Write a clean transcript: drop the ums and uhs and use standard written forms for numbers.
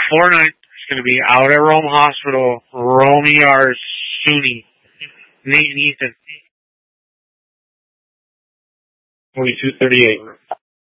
4-9 is going to be out at Rome Hospital. Romeo Arsuni. Nate and Ethan. 22-38.